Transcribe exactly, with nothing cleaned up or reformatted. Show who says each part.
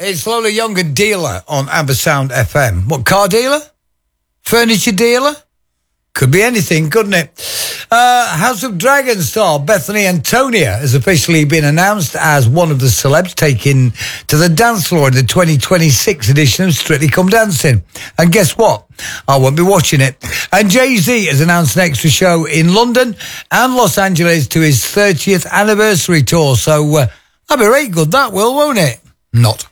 Speaker 1: It's Lola Young and Dealer on Amber Sound F M. What, car dealer? Furniture dealer? Could be anything, couldn't it? Uh, House of Dragon star Bethany Antonia has officially been announced as one of the celebs taken to the dance floor in the twenty twenty-six edition of Strictly Come Dancing. And guess what? I won't be watching it. And Jay-Z has announced an extra show in London and Los Angeles to his thirtieth anniversary tour. So uh, that'll be very good, that will, won't it? Not.